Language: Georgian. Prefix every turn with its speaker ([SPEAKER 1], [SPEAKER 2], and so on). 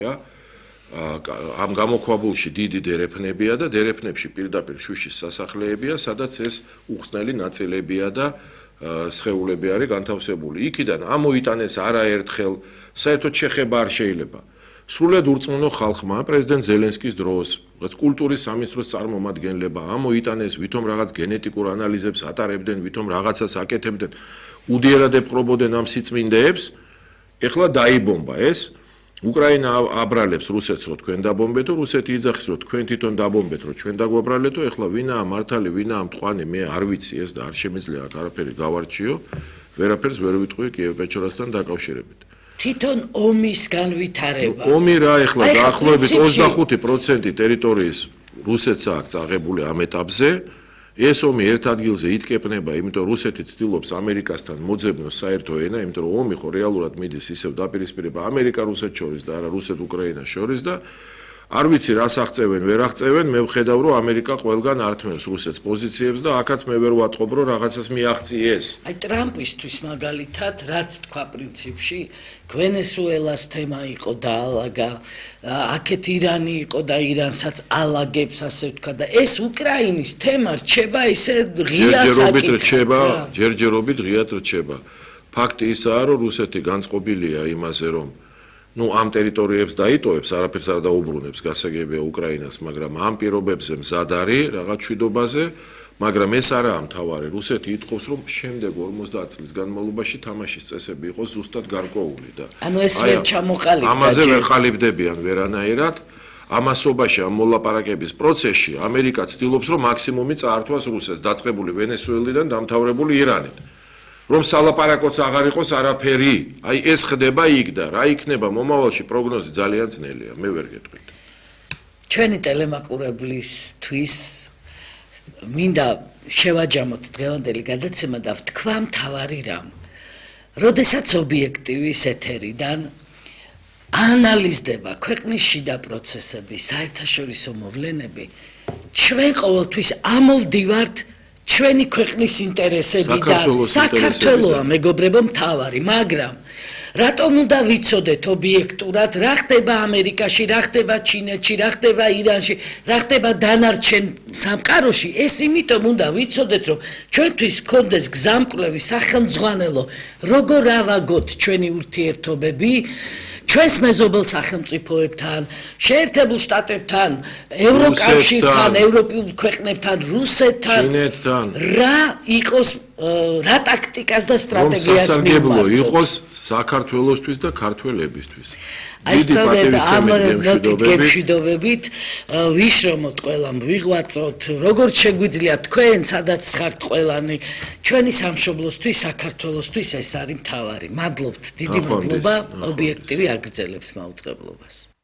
[SPEAKER 1] ამ გამოქვაბულში დიდი დერეფნებია და დერეფნებში პირდაპირ შუშის სასახლეებია, სადაც ეს უხსნელი ნაწილებია და სხეულები არის განთავსებული. იქიდან ამოიტანეს არაერთხელ, საერთოდ შეხება არ შეიძლება. სრულად ურწმუნო ხალხმა პრეზიდენტ ზელენსკის დროს, რაც კულტურის სამინისტროს წარმომადგენლება ამოიტანეს, ვითომ რაღაც გენეტიკურ ანალიზებს ატარებდნენ, ვითომ რაღაცას აკეთებდნენ, უდიერად ეპყრობოდნენ ამ სიწმინდეებს, ეხლა დაიბომბა ეს. უკრაინა აბრალებს რუსეთს, რომ თქვენ დაბომბეთო, რუსეთი იძახის, რომ თქვენ თვითონ დაბომბეთ, რომ ჩვენ დაგვაბრალეთო, ეხლა ვინაა მართალი, ვინაა მტყვანი, მე არ ვიცი ეს და არ შემიძლია აქ არაფერი გავარჩიო, ვერაფერს ვერ ვიტყვი კიევ-პეჩორასთან დაკავშირებით.
[SPEAKER 2] თვითონ ომის განვითარება.
[SPEAKER 1] ომი რა ეხლა დაახლოებით 25% ტერიტორიის რუსეთს აქვს აღებული ამ ეტაპზე. ეს ომი ერთ ადგილზე იტკეპნება, იმიტომ რუსეთი ცდილობს ამერიკასთან მოძებნოს საერთო ენა, იმიტომ რომ ომი ხო რეალურად მიდის ისევ დაპირისპირება ამერიკა-რუსეთს შორის და არა რუსეთ-უკრაინას შორის და არ ვიცი რას აღწევენ, ვერ აღწევენ, მე ვხედავ რომ ამერიკა ყველგან ართმევს რუსეთს პოზიციებს და აქაც მე ვერ ვატყობ რომ რაღაცას მიაღწიეს.
[SPEAKER 2] აი ტრამპისთვის მაგალითად რაც თქვა პრინციპში ვენესუელას თემა იყო და ალაგა, აქეთ ირანი იყო და ირანსაც ალაგებს ასე ვთქვა და ეს უკრაინის თემა რჩება ისე ღია საკითხი.
[SPEAKER 1] ჯერჯერობით ღიად რჩება. ფაქტი ისაა რომ რუსეთი განწყობილია იმაზე რომ ამ ტერიტორიებს დაიტოვებს, არაფერს არ დაუბრუნებს, გასაგებია უკრაინას, მაგრამ ამ პირობებზე მზად არის რაღაც მშვიდობაზე, მაგრამ ეს არაა მთავარი. რუსეთი იტყობს, რომ შემდეგ 50 წლის განმავლობაში თამაშის წესები იყოს ზუსტად გარკვეული და
[SPEAKER 2] ანუ ეს ვერ ჩამოყალიბდა.
[SPEAKER 1] ამაზე ვერ ყალიბდებიან ვერანაირად. ამასობაში ამ მოლაპარაკების პროცესში ამერიკა ცდილობს, რომ მაქსიმუმი წაართვას რუსეთს, დაწყებული ვენესუელიდან დამთავრებული ირანით. რომ სალაპარაკოც აღარ იყოს არაფერი. აი ეს ხდება იქ და რა იქნება მომავალში პროგნოზი ძალიან ძნელია, მე ვერ გეტყვით.
[SPEAKER 2] ჩვენი ტელემაყურებლისთვის მინდა შევაჯამოთ დღევანდელი გადაცემა და ვთქვა მთავარი რამ. როდესაც ობიექტივის ეთერიდან ანალიზდება ქვეყნის შიდა პროცესები, საერთაშორისო მოვლენები, ჩვენ ყოველთვის ამოვდივართ ჩვენი ქვეყნის ინტერესებიდან, საქართველოა მეგობრებო მთავარი, მაგრამ რატომ უნდა ვიცოდეთ ობიექტურად რა ხდება ამერიკაში, რა ხდება ჩინეთში, რა ხდება ირანში, რა ხდება დანარჩენ სამყაროში, ეს იმიტომ უნდა ვიცოდეთ, რომ ჩვენთვის გქონდეს გზამკვლევი სახელმძღვანელო, როგორ ავაგოთ ჩვენი ურთიერთობები ჩვენს მეზობელ სახელმწიფოებთან, შეერთებულ შტატებთან, ევროკავშირთან, ევროპულ ქვეყნებთან, რუსეთთან,
[SPEAKER 1] ჩინეთთან,
[SPEAKER 2] რა იყოს, რა ტაქტიკას და სტრატეგიას
[SPEAKER 1] სასარგებლო იყოს საქართველოსთვის და ქართველებისთვის.
[SPEAKER 2] აი სწორედ ამ მშვიდობებით ვიშრომოთ ყველამ, ვიღვაწოთ, როგორც შეგვიძლია თქვენ, სადაც ხართ ყველანი, ჩვენი სამშობლოსთვის, საქართველოსთვის ეს არის მთავარი. მადლობთ, დიდი მადლობა, ობიექტივი აგრძელებს მაუწყებლობას.